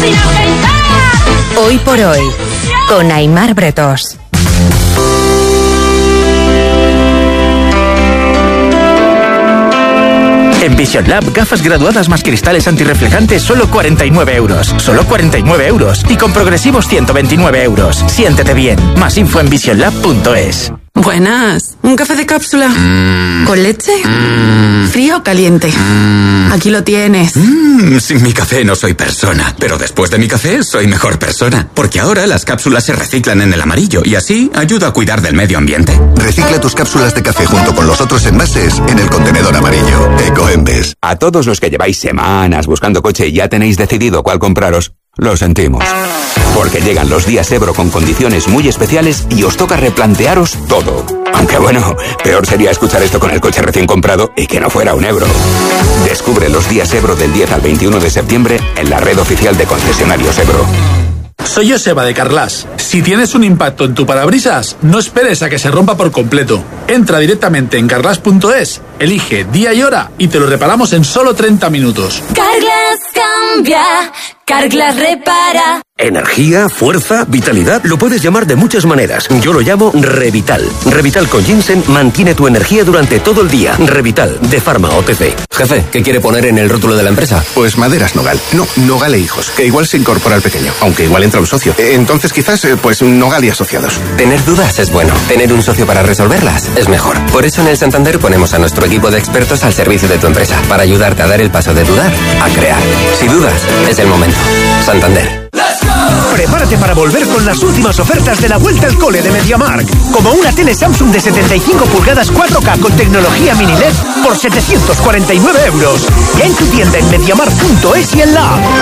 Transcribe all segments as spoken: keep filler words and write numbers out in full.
sin pensar. Hoy por hoy, con Aimar Bretos. En Vision Lab, gafas graduadas más cristales antirreflejantes, solo cuarenta y nueve euros. Solo cuarenta y nueve euros. Y con progresivos ciento veintinueve euros. Siéntete bien. Más info en vision lab punto es. Buenas. ¿Un café de cápsula? Mm. ¿Con leche? Mm. ¿Frío o caliente? Mm. Aquí lo tienes. Mm. Sin mi café no soy persona, pero después de mi café soy mejor persona. Porque ahora las cápsulas se reciclan en el amarillo y así ayuda a cuidar del medio ambiente. Recicla tus cápsulas de café junto con los otros envases en el contenedor amarillo. Ecoembes. A todos los que lleváis semanas buscando coche y ya tenéis decidido cuál compraros, lo sentimos. Porque llegan los días Ebro con condiciones muy especiales y os toca replantearos todo. Aunque bueno, peor sería escuchar esto con el coche recién comprado y que no fuera un Ebro. Descubre los días Ebro del diez al veintiuno de septiembre en la red oficial de concesionarios Ebro. Soy Joseba de Carglass. Si tienes un impacto en tu parabrisas, no esperes a que se rompa por completo. Entra directamente en carglass punto es, elige día y hora y te lo reparamos en solo treinta minutos. Carglass cambia, Carglass repara. Energía, fuerza, vitalidad, lo puedes llamar de muchas maneras. Yo lo llamo Revital. Revital con ginseng mantiene tu energía durante todo el día. Revital, de Pharma O T C. Jefe, ¿qué quiere poner en el rótulo de la empresa? Pues Maderas Nogal. No, Nogal e Hijos, que igual se incorpora al pequeño, aunque igual entra un socio. Entonces quizás, pues Nogal y Asociados. Tener dudas es bueno. Tener un socio para resolverlas es mejor. Por eso en el Santander ponemos a nuestro equipo de expertos al servicio de tu empresa, para ayudarte a dar el paso de dudar a crear. Si dudas, es el momento. Santander. Prepárate para volver con las últimas ofertas de la vuelta al cole de MediaMarkt. Como una tele Samsung de setenta y cinco pulgadas cuatro K con tecnología mini L E D por setecientos cuarenta y nueve euros. Ya en tu tienda en mediamarkt punto es y en la app.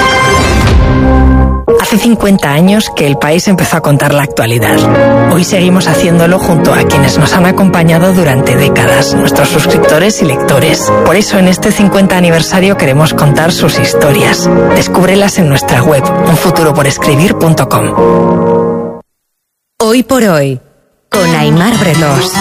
Hace cincuenta años que el país empezó a contar la actualidad. Hoy seguimos haciéndolo junto a quienes nos han acompañado durante décadas, nuestros suscriptores y lectores. Por eso en este cincuenta aniversario queremos contar sus historias. Descúbrelas en nuestra web, un futuro por escribir punto com. Hoy por hoy, con Aimar Bretos.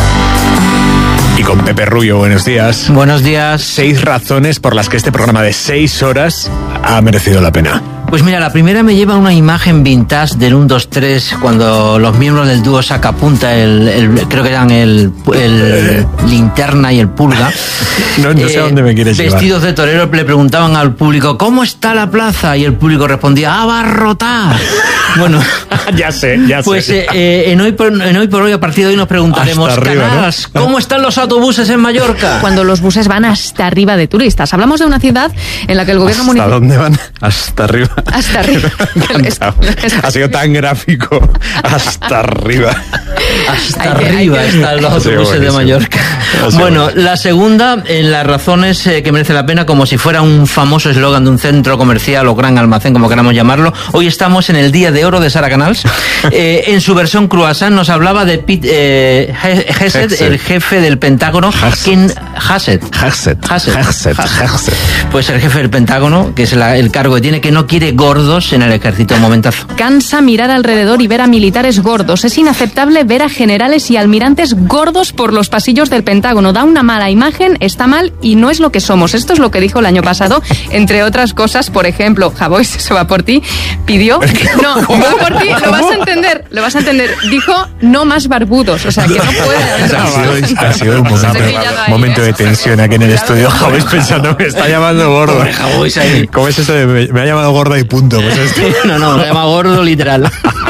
Y con Pepe Rubio, buenos días. Buenos días. Seis razones por las que este programa de seis horas ha merecido la pena. Pues mira, la primera me lleva a una imagen vintage del uno, dos, tres, cuando los miembros del dúo Sacapunta, el, el, creo que eran el, el Linterna y el Pulga. No, no sé a dónde me quieres llevar. Vestidos de torero le preguntaban al público, ¿cómo está la plaza? Y el público respondía, ¡abarrotar! Bueno, ya sé, ya pues, sé. Pues eh, en, hoy por, en hoy por hoy, a partir de hoy nos preguntaremos, arriba, Canals, ¿no? ¿cómo están los autobuses en Mallorca? Cuando los buses van hasta arriba de turistas. Hablamos de una ciudad en la que el gobierno municipal... ¿Hasta dónde van? Hasta arriba. Hasta arriba. Ha sido tan gráfico. Hasta arriba. Hasta hay arriba que, hay que... están los autobuses de Mallorca. Bueno, la segunda, en las razones eh, que merece la pena, como si fuera un famoso eslogan de un centro comercial o gran almacén, como queramos llamarlo. Hoy estamos en el Día de Oro de Sara Canals. Eh, en su versión croissant nos hablaba de Pete eh, Hegseth, el jefe del Pentágono. ¿Quién? Hegseth. Hegseth. Hegseth. Pues el jefe del Pentágono, que es la, el cargo que tiene, que no quiere gordos en el ejército. Un momentazo. Cansa mirar alrededor y ver a militares gordos. Es inaceptable ver a generales y almirantes gordos por los pasillos del Pentágono. Da una mala imagen, está mal y no es lo que somos. Esto es lo que dijo el año pasado. Entre otras cosas, por ejemplo, Javois, eso va por ti, pidió... No, va por ti, lo vas a entender, lo vas a entender. Dijo, no más barbudos. O sea, que no puede haber... Ha sido, ha sido un momento, momento de tensión aquí en el estudio. Javois pensando, me está llamando gordo. ¿Cómo es esto de me, me ha llamado gorda y punto? Pues esto. No, no, me llama gordo literal.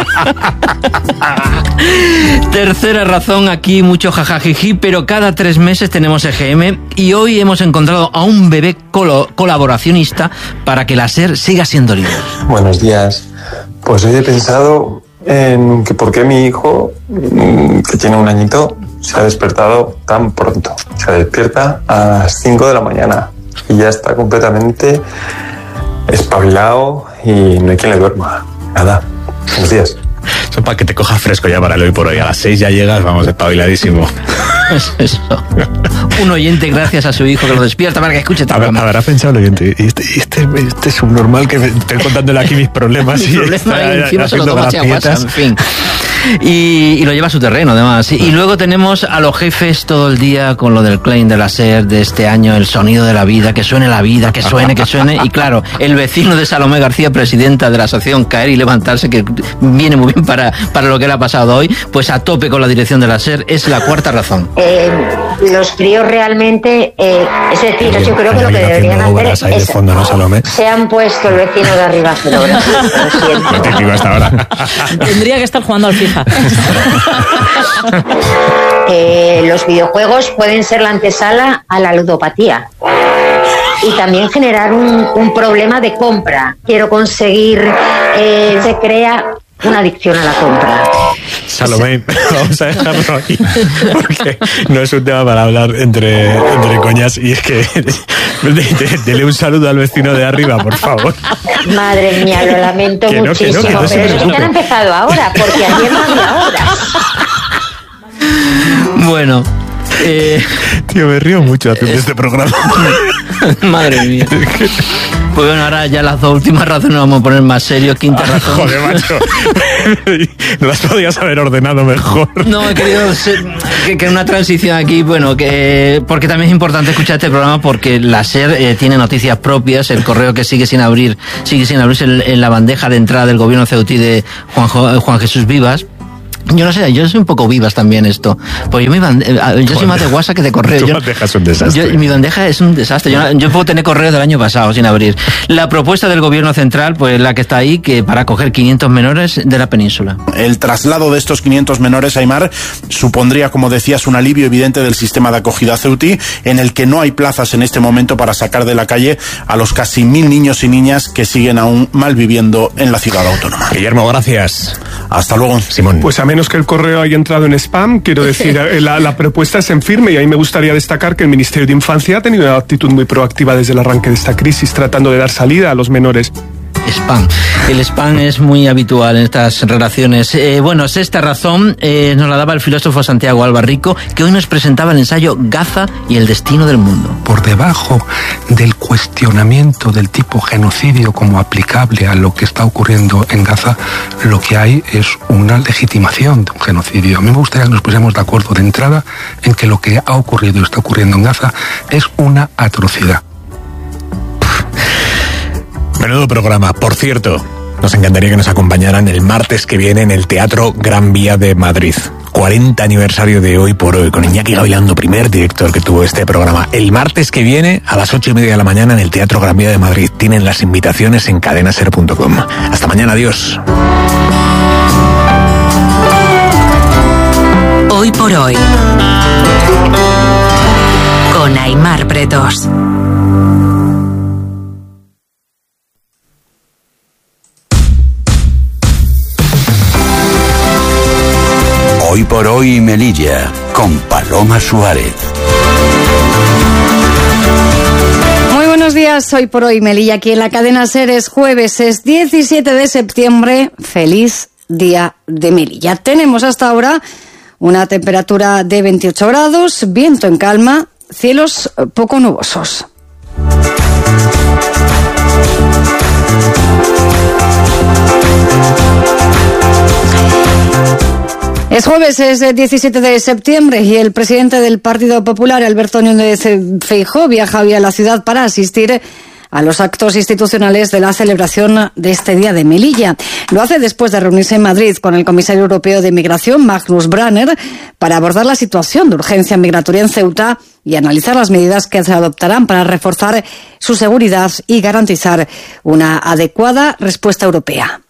Tercera razón, aquí mucho jajajiji, pero cada tres meses tenemos E G M y hoy hemos encontrado a un bebé colo- colaboracionista para que la SER siga siendo líder. Buenos días. Pues hoy he pensado en que por qué mi hijo, que tiene un añito, se ha despertado tan pronto. Se despierta a las cinco de la mañana y ya está completamente espabilado y no hay quien le duerma. Nada. Buenos días. Eso para que te cojas fresco ya para el hoy por hoy. A las seis ya llegas, vamos, espabiladísimo. Es eso. Un oyente, gracias a su hijo, que lo despierta para que escuche todo. Habrá pensado el oyente, este, este, este es un normal que me estoy contándole aquí mis problemas. Mis y problemas está, y encima se lo toma a WhatsApp, en fin. Y, y lo lleva a su terreno, además. Y, y luego tenemos a los jefes todo el día con lo del claim de la SER de este año, el sonido de la vida, que suene la vida, que suene, que suene. Y claro, el vecino de Salomé García, presidenta de la asociación Caer y Levantarse, que viene muy bien para, para lo que le ha pasado hoy, pues a tope con la dirección de la SER, es la cuarta razón. Eh, los críos realmente, eh, es decir, yo creo que lo que deberían hacer es, de fondo, ¿no, Salomé? Se han puesto el vecino de arriba fotografía, lo siento. Te digo hasta ahora. Tendría que estar jugando al FIFA. Eh, los videojuegos pueden ser la antesala a la ludopatía y también generar un, un problema de compra. Quiero conseguir, eh, se crea una adicción a la compra. Salomé, vamos a dejarlo aquí, porque no es un tema para hablar entre, entre coñas, y es que dele un saludo al vecino de arriba, por favor. Madre mía, lo lamento que no, muchísimo, que no, que no pero es que han empezado ahora, porque ayer no había hora. Bueno, eh... tío, me río mucho haciendo eh... este programa. Madre mía. Pues bueno, ahora ya las dos últimas razones vamos a poner más serios. Quinta razón. Joder, macho. No las podías haber ordenado mejor. No, he querido ser, que, que una transición aquí, bueno, que porque también es importante escuchar este programa porque la SER eh, tiene noticias propias, el correo que sigue sin abrir, sigue sin abrirse en, en la bandeja de entrada del gobierno ceutí de Juan, Juan Jesús Vivas. Yo no sé, yo soy un poco Vivas también esto. Pues yo mi bande- yo soy más de WhatsApp que de correo. Tu yo, bandeja es un desastre. Yo, mi bandeja es un desastre. Yo, yo puedo tener correo del año pasado sin abrir. La propuesta del gobierno central, pues la que está ahí, que para acoger quinientos menores de la península. El traslado de estos quinientos menores, Aimar, supondría, como decías, un alivio evidente del sistema de acogida ceutí, en el que no hay plazas en este momento para sacar de la calle a los casi mil niños y niñas que siguen aún mal viviendo en la ciudad autónoma. Guillermo, gracias. Hasta luego. Simón. Pues a menos que el correo haya entrado en spam, quiero decir, la, la propuesta es en firme, y ahí me gustaría destacar que el Ministerio de Infancia ha tenido una actitud muy proactiva desde el arranque de esta crisis, tratando de dar salida a los menores. Spam. El spam es muy habitual en estas relaciones. Eh, bueno, sexta razón eh, nos la daba el filósofo Santiago Albarrico, que hoy nos presentaba el ensayo Gaza y el destino del mundo. Por debajo del cuestionamiento del tipo genocidio como aplicable a lo que está ocurriendo en Gaza, lo que hay es una legitimación de un genocidio. A mí me gustaría que nos pusiéramos de acuerdo de entrada en que lo que ha ocurrido y está ocurriendo en Gaza es una atrocidad. Menudo programa. Por cierto, nos encantaría que nos acompañaran el martes que viene en el Teatro Gran Vía de Madrid. cuarenta aniversario de Hoy por Hoy, con Iñaki Gavilando, primer director que tuvo este programa. El martes que viene a las ocho y media de la mañana en el Teatro Gran Vía de Madrid. Tienen las invitaciones en cadena ser punto com. Hasta mañana, adiós. Hoy por Hoy, con Aimar Bretos. Hoy por Hoy Melilla, con Paloma Suárez. Muy buenos días, Hoy por Hoy Melilla, aquí en la cadena SER. Es jueves, es diecisiete de septiembre. Feliz día de Melilla. Tenemos hasta ahora una temperatura de veintiocho grados, viento en calma, cielos poco nubosos. Es jueves, es diecisiete de septiembre, y el presidente del Partido Popular, Alberto Núñez Feijóo, viaja hoy a la ciudad para asistir a los actos institucionales de la celebración de este Día de Melilla. Lo hace después de reunirse en Madrid con el comisario europeo de Migración, Magnus Brunner, para abordar la situación de urgencia migratoria en Ceuta y analizar las medidas que se adoptarán para reforzar su seguridad y garantizar una adecuada respuesta europea.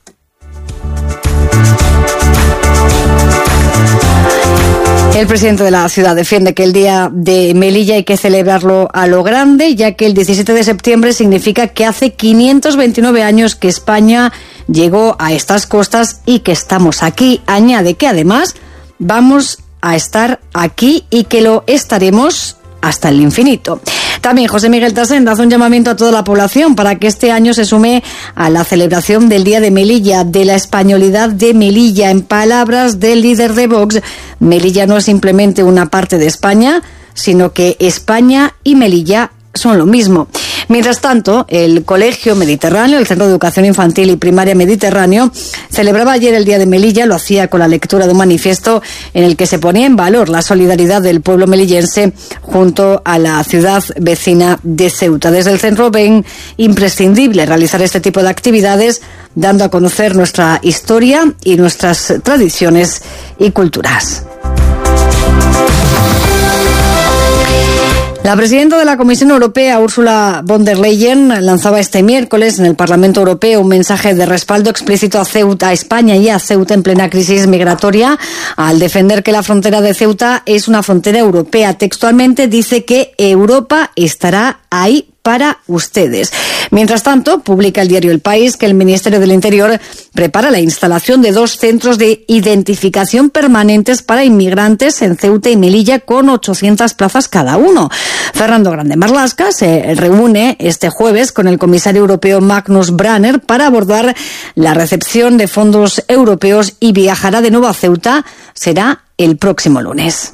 El presidente de la ciudad defiende que el Día de Melilla hay que celebrarlo a lo grande, ya que el diecisiete de septiembre significa que hace quinientos veintinueve años que España llegó a estas costas y que estamos aquí. Añade que además vamos a estar aquí y que lo estaremos hasta el infinito. También José Miguel Tasenda hace un llamamiento a toda la población para que este año se sume a la celebración del Día de Melilla, de la españolidad de Melilla. En palabras del líder de Vox, Melilla no es simplemente una parte de España, sino que España y Melilla son lo mismo. Mientras tanto, el Colegio Mediterráneo, el Centro de Educación Infantil y Primaria Mediterráneo, celebraba ayer el Día de Melilla. Lo hacía con la lectura de un manifiesto en el que se ponía en valor la solidaridad del pueblo melillense junto a la ciudad vecina de Ceuta. Desde el centro ven imprescindible realizar este tipo de actividades, dando a conocer nuestra historia y nuestras tradiciones y culturas. La presidenta de la Comisión Europea, Ursula von der Leyen, lanzaba este miércoles en el Parlamento Europeo un mensaje de respaldo explícito a Ceuta, a España y a Ceuta en plena crisis migratoria, al defender que la frontera de Ceuta es una frontera europea. Textualmente dice que Europa estará ahí para ustedes. Mientras tanto, publica el diario El País que el Ministerio del Interior prepara la instalación de dos centros de identificación permanentes para inmigrantes en Ceuta y Melilla con ochocientas plazas cada uno. Fernando Grande Marlaska se reúne este jueves con el comisario europeo Magnus Branner para abordar la recepción de fondos europeos y viajará de nuevo a Ceuta. Será el próximo lunes.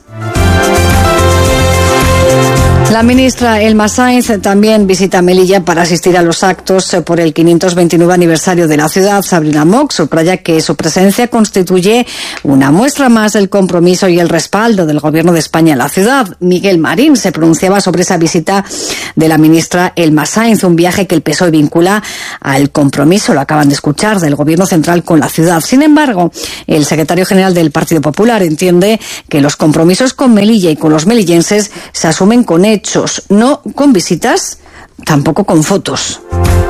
La ministra Elma Sainz también visita Melilla para asistir a los actos por el quinientos veintinueve aniversario de la ciudad. Sabrina Mox subraya que su presencia constituye una muestra más del compromiso y el respaldo del Gobierno de España en la ciudad. Miguel Marín se pronunciaba sobre esa visita de la ministra Elma Sainz, un viaje que el P S O E vincula al compromiso, lo acaban de escuchar, del Gobierno central con la ciudad. Sin embargo, el secretario general del Partido Popular entiende que los compromisos con Melilla y con los melillenses se asumen con hechos, no con visitas, tampoco con fotos.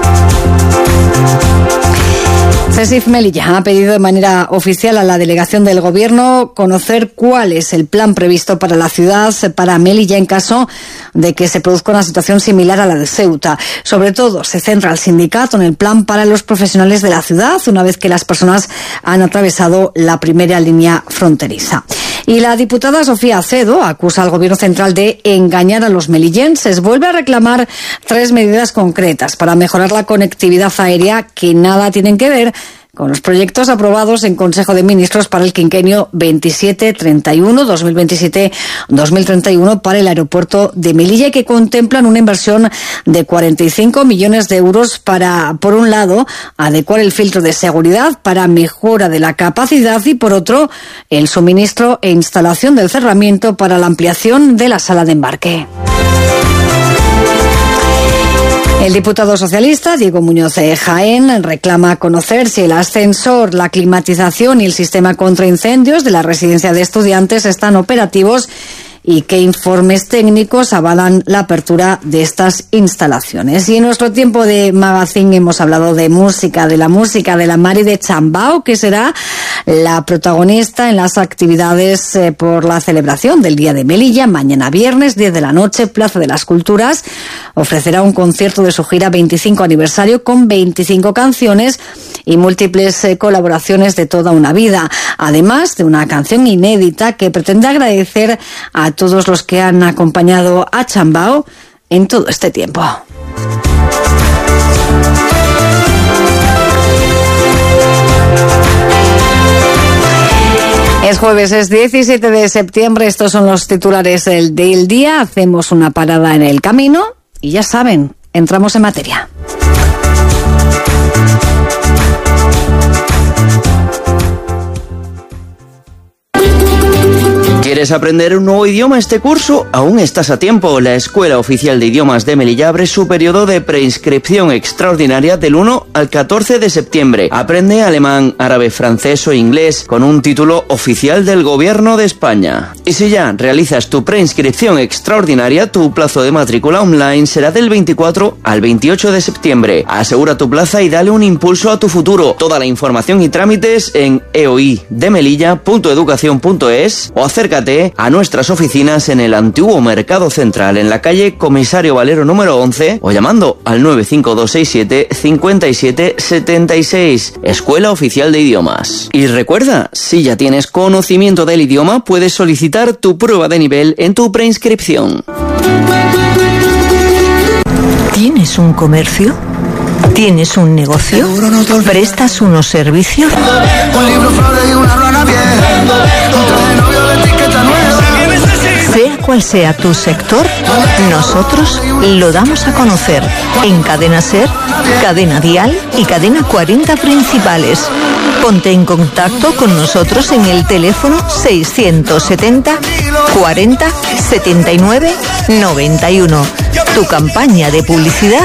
CESIF Melilla ha pedido de manera oficial a la delegación del Gobierno conocer cuál es el plan previsto para la ciudad, para Melilla, en caso de que se produzca una situación similar a la de Ceuta. Sobre todo, se centra el sindicato en el plan para los profesionales de la ciudad, una vez que las personas han atravesado la primera línea fronteriza. Y la diputada Sofía Acedo acusa al Gobierno central de engañar a los melillenses. Vuelve a reclamar tres medidas concretas para mejorar la conectividad aérea que nada tienen que ver con los proyectos aprobados en Consejo de Ministros para el quinquenio veintisiete treinta y uno, dos mil veintisiete dos mil treinta y uno para el aeropuerto de Melilla, y que contemplan una inversión de cuarenta y cinco millones de euros para, por un lado, adecuar el filtro de seguridad para mejora de la capacidad y, por otro, el suministro e instalación del cerramiento para la ampliación de la sala de embarque. El diputado socialista Diego Muñoz de Jaén reclama conocer si el ascensor, la climatización y el sistema contra incendios de la residencia de estudiantes están operativos y qué informes técnicos avalan la apertura de estas instalaciones. Y en nuestro tiempo de magazine hemos hablado de música, de la música de la Mari de Chambao, que será la protagonista en las actividades eh, por la celebración del Día de Melilla. Mañana viernes, diez de la noche, Plaza de las Culturas ofrecerá un concierto de su gira veinticinco aniversario con veinticinco canciones y múltiples eh, colaboraciones de toda una vida, además de una canción inédita que pretende agradecer a todos los que han acompañado a Chambao en todo este tiempo. Es jueves, es diecisiete de septiembre, estos son los titulares del, del día. Hacemos una parada en el camino y ya saben, entramos en materia. ¿Quieres aprender un nuevo idioma este curso? Aún estás a tiempo. La Escuela Oficial de Idiomas de Melilla abre su periodo de preinscripción extraordinaria del uno al catorce de septiembre. Aprende alemán, árabe, francés o inglés con un título oficial del Gobierno de España. Y si ya realizas tu preinscripción extraordinaria, tu plazo de matrícula online será del veinticuatro al veintiocho de septiembre. Asegura tu plaza y dale un impulso a tu futuro. Toda la información y trámites en e o i de melilla punto educación punto es o acércate a nuestras oficinas en el antiguo Mercado Central, en la calle Comisario Valero número once, o llamando al nueve cinco dos seis siete cinco siete siete seis. Escuela Oficial de Idiomas. Y recuerda, si ya tienes conocimiento del idioma, puedes solicitar tu prueba de nivel en tu preinscripción. ¿Tienes un comercio? ¿Tienes un negocio? ¿Prestas unos servicios? Sea cual sea tu sector, nosotros lo damos a conocer en Cadena SER, Cadena Dial y Cadena cuarenta Principales. Ponte en contacto con nosotros en el teléfono seiscientos setenta cuarenta setenta y nueve noventa y uno. Tu campaña de publicidad